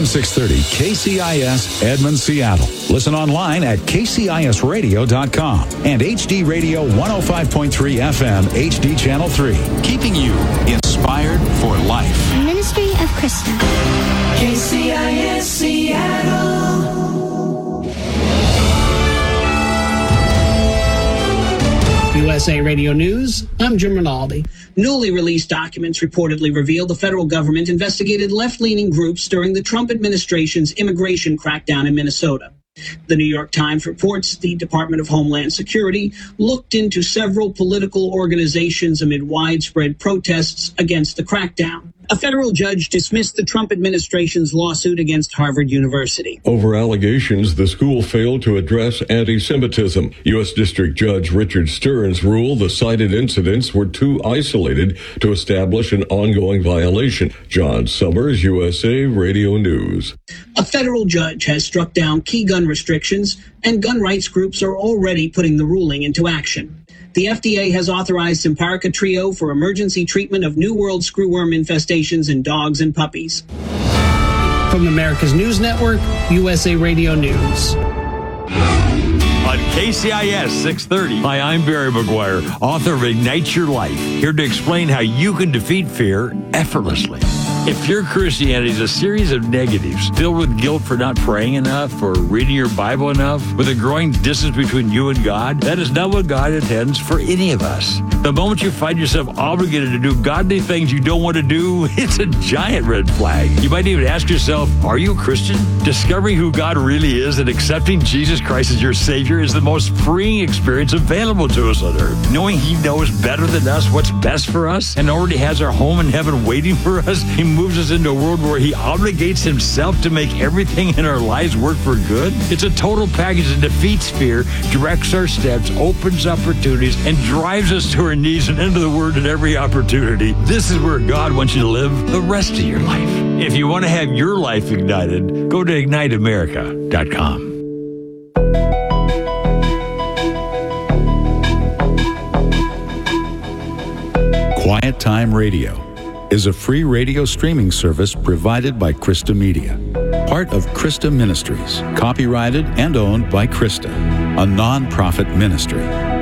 630 KCIS Edmond, Seattle. Listen online at kcisradio.com and HD Radio 105.3 FM HD Channel 3. Keeping you inspired for life. Ministry of Krista. KCIS Seattle. USA Radio News, I'm Jim Rinaldi. Newly released documents reportedly reveal the federal government investigated left-leaning groups during the Trump administration's immigration crackdown in Minnesota. The New York Times reports the Department of Homeland Security looked into several political organizations amid widespread protests against the crackdown. A federal judge dismissed the Trump administration's lawsuit against Harvard University. Over allegations the school failed to address anti-Semitism. U.S. District Judge Richard Stearns ruled the cited incidents were too isolated to establish an ongoing violation. John Summers, USA Radio News. A federal judge has struck down key gun restrictions, and gun rights groups are already putting the ruling into action. The FDA has authorized Simparica Trio for emergency treatment of New World screwworm infestations in dogs and puppies. From America's News Network, USA Radio News. On KCIS 630. Hi, I'm Barry McGuire, author of Ignite Your Life, here to explain how you can defeat fear effortlessly. If your Christianity is a series of negatives filled with guilt for not praying enough or reading your Bible enough, with a growing distance between you and God, that is not what God intends for any of us. The moment you find yourself obligated to do godly things you don't want to do, it's a giant red flag. You might even ask yourself, are you a Christian? Discovering who God really is and accepting Jesus Christ as your Savior is the most freeing experience available to us on earth. Knowing He knows better than us what's best for us and already has our home in heaven waiting for us, He moves us into a world where He obligates Himself to make everything in our lives work for good. It's a total package that defeats fear, directs our steps, opens opportunities, and drives us to our knees and into the Word at every opportunity. This is where God wants you to live the rest of your life. If you want to have your life ignited, go to IgniteAmerica.com. Quiet Time Radio is a free radio streaming service provided by Krista Media, part of Krista Ministries, copyrighted and owned by Krista, a non-profit ministry.